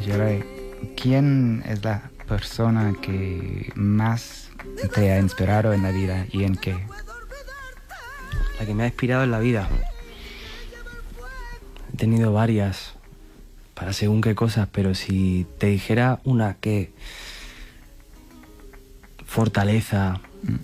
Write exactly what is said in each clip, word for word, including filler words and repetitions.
Geray, ¿quién es la persona que más te ha inspirado en la vida y en qué? La que me ha inspirado en la vida. He tenido varias, para según qué cosas, pero si te dijera una que... Fortaleza, mm.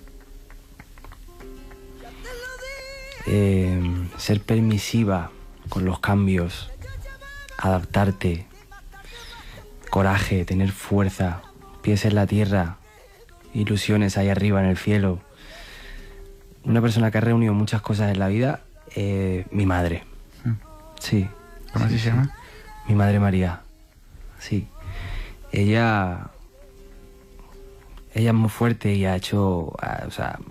eh, ser permisiva con los cambios, adaptarte, coraje, tener fuerza, pies en la tierra, ilusiones ahí arriba en el cielo. Una persona que ha reunido muchas cosas en la vida, eh, mi madre. Sí. ¿Cómo sí, se sí. llama? Mi madre María. Sí. Ella... Ella es muy fuerte y ha hecho... Ha, o sea...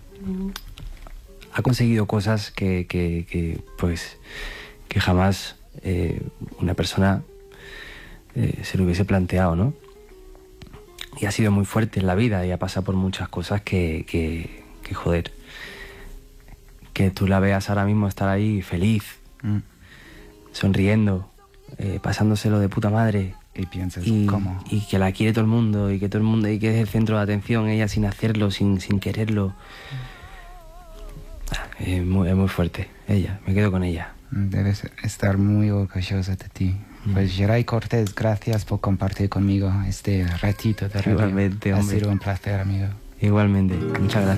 Ha conseguido cosas que, que, que pues... Que jamás eh, una persona eh, se lo hubiese planteado, ¿no? Y ha sido muy fuerte en la vida y ha pasado por muchas cosas que... que, que joder... Que tú la veas ahora mismo estar ahí feliz, mm. sonriendo, eh, pasándoselo de puta madre. Y piensas, y, ¿cómo? Y que la quiere todo el mundo, y que todo el mundo, y que es el centro de atención, ella sin hacerlo, sin, sin quererlo. Es muy, es muy fuerte, ella, me quedo con ella. Debes estar muy orgullosa de ti. Mm. Pues Geray Cortés, gracias por compartir conmigo este ratito de radio. Igualmente, hombre. Ha sido un placer, amigo. Igualmente, muchas gracias.